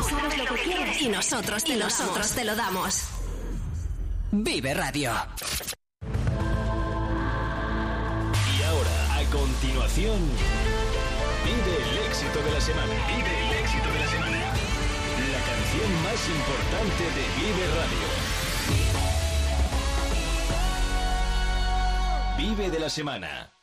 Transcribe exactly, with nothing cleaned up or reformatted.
sabes lo que quieres y nosotros te, y nosotros te lo damos. Vive Radio. Y ahora, a continuación, vive el éxito de la semana. Vive el éxito de la semana. La canción más importante de Vive Radio. Vive de la semana.